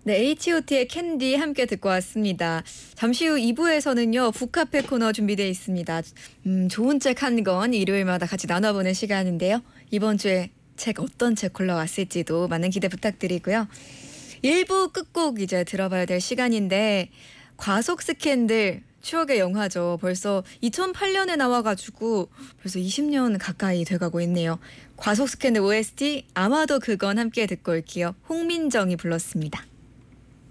네, H.O.T의 캔디 함께 듣고 왔습니다. 잠시 후 2부에서는요, 북카페 코너 준비되어 있습니다. 좋은 책 한 권 일요일마다 같이 나눠보는 시간인데요. 이번 주에 책 어떤 책 골라왔을지도 많은 기대 부탁드리고요. 1부 끝곡 이제 들어봐야 될 시간인데 과속 스캔들 추억의 영화죠. 벌써 2008년에 나와가지고 벌써 20년 가까이 돼가고 있네요. 과속 스캔들 OST 아마도 그건 함께 듣고 올게요. 홍민정이 불렀습니다.